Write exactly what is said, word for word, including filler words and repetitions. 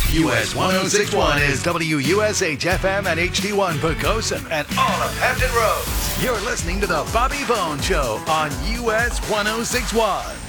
U S ten sixty-one is W U S H F M and H D one Pocosin and all of Hampton Roads. You're listening to The Bobby Bone Show on U S ten sixty-one.